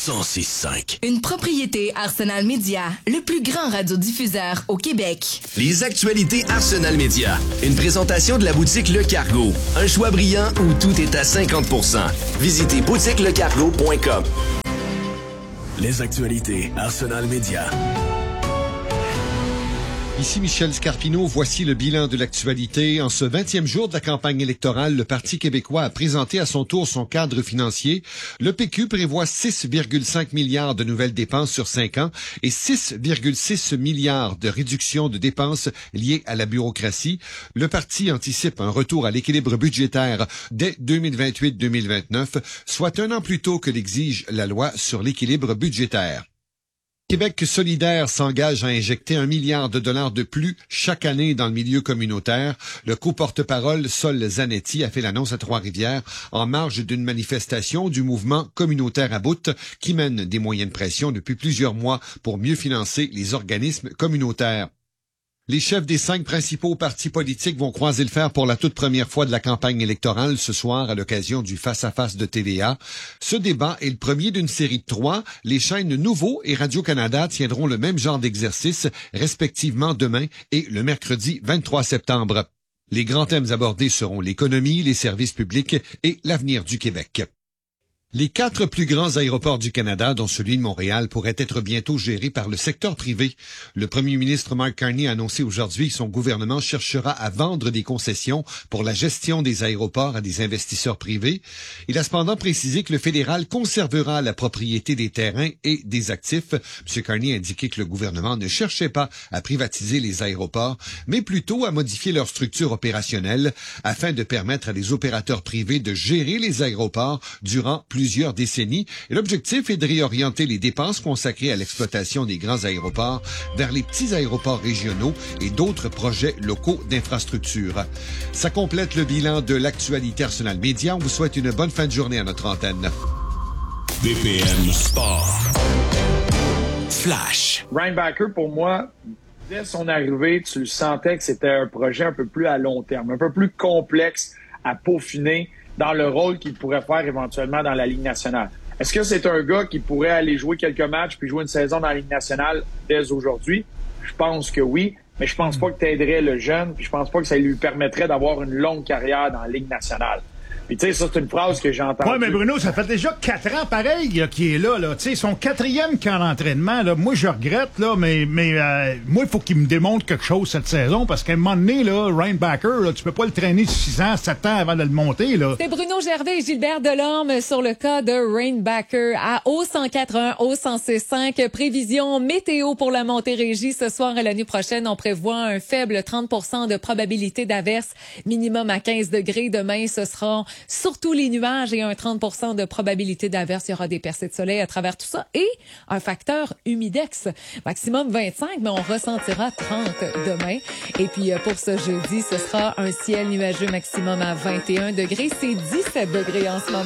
106.5. Une propriété Arsenal Media, le plus grand radiodiffuseur au Québec. Les actualités Arsenal Media. Une présentation de la boutique Le Cargo. Un choix brillant où tout est à 50%. Visitez boutiquelecargo.com. Les actualités Arsenal Media. Ici Michel Scarpino, voici le bilan de l'actualité. En ce 20e jour de la campagne électorale, le Parti québécois a présenté à son tour son cadre financier. Le PQ prévoit 6,5 milliards de nouvelles dépenses sur 5 ans et 6,6 milliards de réduction de dépenses liées à la bureaucratie. Le parti anticipe un retour à l'équilibre budgétaire dès 2028-2029, soit un an plus tôt que l'exige la loi sur l'équilibre budgétaire. Québec solidaire s'engage à injecter 1 milliard de dollars de plus chaque année dans le milieu communautaire. Le co-porte-parole Sol Zanetti a fait l'annonce à Trois-Rivières en marge d'une manifestation du mouvement communautaire à bout qui mène des moyens de pression depuis plusieurs mois pour mieux financer les organismes communautaires. Les chefs des 5 principaux partis politiques vont croiser le fer pour la toute première fois de la campagne électorale ce soir à l'occasion du face-à-face de TVA. Ce débat est le premier d'une série de 3. Les chaînes Nouveau et Radio-Canada tiendront le même genre d'exercice, respectivement demain et le mercredi 23 septembre. Les grands thèmes abordés seront l'économie, les services publics et l'avenir du Québec. Les 4 plus grands aéroports du Canada, dont celui de Montréal, pourraient être bientôt gérés par le secteur privé. Le premier ministre Mark Carney a annoncé aujourd'hui que son gouvernement cherchera à vendre des concessions pour la gestion des aéroports à des investisseurs privés. Il a cependant précisé que le fédéral conservera la propriété des terrains et des actifs. M. Carney a indiqué que le gouvernement ne cherchait pas à privatiser les aéroports, mais plutôt à modifier leur structure opérationnelle afin de permettre à des opérateurs privés de gérer les aéroports durant plusieurs décennies. Et l'objectif est de réorienter les dépenses consacrées à l'exploitation des grands aéroports vers les petits aéroports régionaux et d'autres projets locaux d'infrastructure. Ça complète le bilan de l'actualité Arsenal Media. On vous souhaite une bonne fin de journée à notre antenne. BPM Sport. Flash. Ryan Backer, pour moi, dès son arrivée, tu le sentais que c'était un projet un peu plus à long terme, un peu plus complexe à peaufiner dans le rôle qu'il pourrait faire éventuellement dans la Ligue nationale. Est-ce que c'est un gars qui pourrait aller jouer quelques matchs puis jouer une saison dans la Ligue nationale dès aujourd'hui? Je pense que oui, mais je pense pas que t'aiderais le jeune, puis je pense pas que ça lui permettrait d'avoir une longue carrière dans la Ligue nationale. Puis tu sais, ça, c'est une phrase que j'ai entendue. Ouais, mais Bruno, ça fait déjà 4 ans pareil là, qu'il est là. Tu sais, son 4e camp d'entraînement, là, moi, je regrette, là, mais moi, il faut qu'il me démontre quelque chose cette saison, parce qu'à un moment donné, là, Ryan Backer, là, tu peux pas le traîner 6 ans, 7 ans avant de le monter. Là. C'est Bruno Gervais et Gilbert Delorme sur le cas de Ryan Backer à O104.1, O106.5. Prévision météo pour la Montérégie ce soir et la nuit prochaine. On prévoit un faible 30% de probabilité d'averse, minimum à 15 degrés. Demain, ce sera surtout les nuages et un 30% de probabilité d'averse. Il y aura des percées de soleil à travers tout ça et un facteur humidex. Maximum 25, mais on ressentira 30 demain. Et puis pour ce jeudi, ce sera un ciel nuageux maximum à 21 degrés. C'est 17 degrés en ce moment.